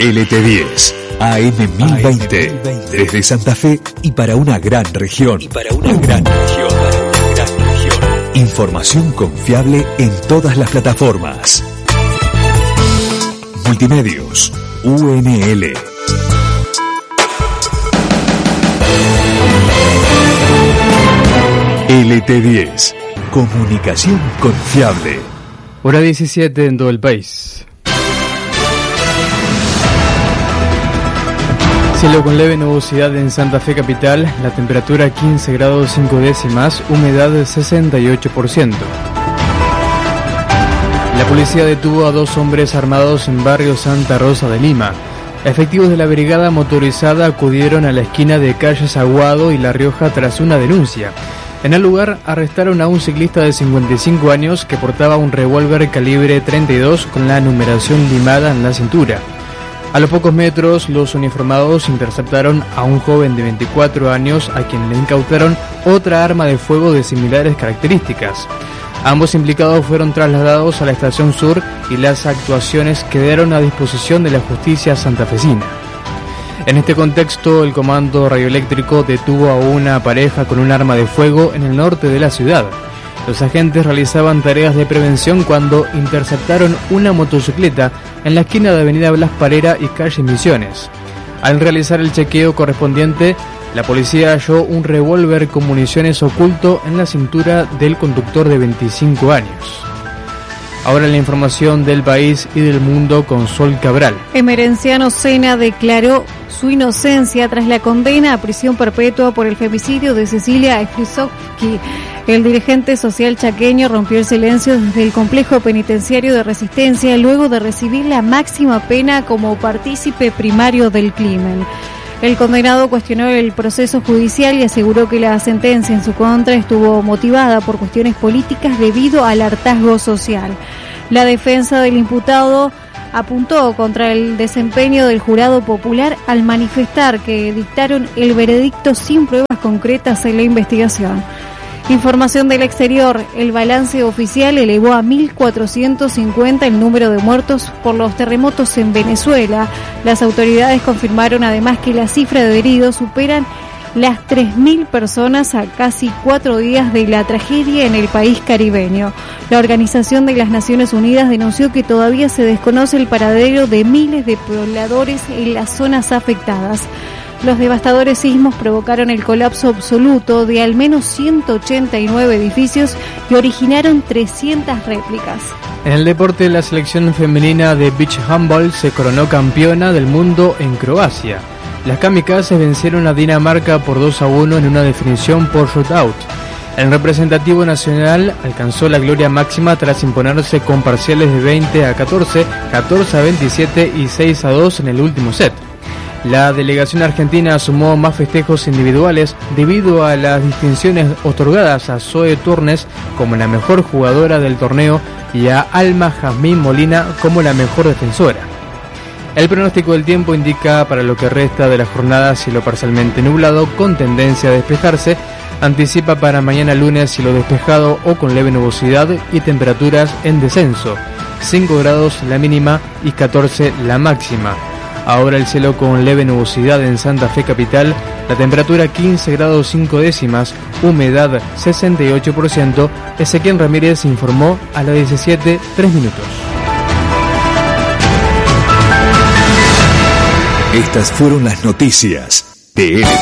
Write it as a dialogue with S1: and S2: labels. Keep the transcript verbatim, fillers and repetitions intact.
S1: L T diez, A M mil veinte, desde Santa Fe y para una gran región. Y para una gran región, para una gran región. Información confiable en todas las plataformas. Multimedios, U N L. L T diez, comunicación confiable.
S2: Hora diecisiete en todo el país. Cielo con leve nubosidad en Santa Fe capital, la temperatura quince grados cinco décimas, humedad sesenta y ocho por ciento. La policía detuvo a dos hombres armados en barrio Santa Rosa de Lima. Efectivos de la brigada motorizada acudieron a la esquina de calles Aguado y La Rioja tras una denuncia. En el lugar arrestaron a un ciclista de cincuenta y cinco años que portaba un revólver calibre treinta y dos con la numeración limada en la cintura. A los pocos metros, los uniformados interceptaron a un joven de veinticuatro años a quien le incautaron otra arma de fuego de similares características. Ambos implicados fueron trasladados a la Estación Sur y las actuaciones quedaron a disposición de la justicia santafesina. En este contexto, el Comando Radioeléctrico detuvo a una pareja con un arma de fuego en el norte de la ciudad. Los agentes realizaban tareas de prevención cuando interceptaron una motocicleta en la esquina de Avenida Blas Parera y calle Misiones. Al realizar el chequeo correspondiente, la policía halló un revólver con municiones oculto en la cintura del conductor de veinticinco años. Ahora la información del país y del mundo con Sol Cabral.
S3: Emerenciano Sena declaró su inocencia tras la condena a prisión perpetua por el femicidio de Cecilia Strisovsky. El dirigente social chaqueño rompió el silencio desde el complejo penitenciario de Resistencia luego de recibir la máxima pena como partícipe primario del crimen. El condenado cuestionó el proceso judicial y aseguró que la sentencia en su contra estuvo motivada por cuestiones políticas debido al hartazgo social. La defensa del imputado apuntó contra el desempeño del jurado popular al manifestar que dictaron el veredicto sin pruebas concretas en la investigación. Información del exterior. El balance oficial elevó a mil cuatrocientos cincuenta el número de muertos por los terremotos en Venezuela. Las autoridades confirmaron además que la cifra de heridos superan las tres mil personas a casi cuatro días de la tragedia en el país caribeño. La Organización de las Naciones Unidas denunció que todavía se desconoce el paradero de miles de pobladores en las zonas afectadas. Los devastadores sismos provocaron el colapso absoluto de al menos ciento ochenta y nueve edificios y originaron trescientas réplicas.
S2: En el deporte, la selección femenina de beach handball se coronó campeona del mundo en Croacia. Las kamikazes vencieron a Dinamarca por dos a uno en una definición por shootout. El representativo nacional alcanzó la gloria máxima tras imponerse con parciales de veinte a catorce, catorce a veintisiete y seis a dos en el último set. La delegación argentina sumó más festejos individuales debido a las distinciones otorgadas a Zoe Turnes como la mejor jugadora del torneo y a Alma Jazmín Molina como la mejor defensora. El pronóstico del tiempo indica para lo que resta de la jornada cielo parcialmente nublado con tendencia a despejarse. Anticipa para mañana lunes cielo despejado o con leve nubosidad y temperaturas en descenso. cinco grados la mínima y catorce la máxima. Ahora el cielo con leve nubosidad en Santa Fe capital, la temperatura quince grados cinco décimas, humedad sesenta y ocho por ciento. Ezequiel Ramírez informó a las diecisiete, tres minutos.
S1: Estas fueron las noticias de L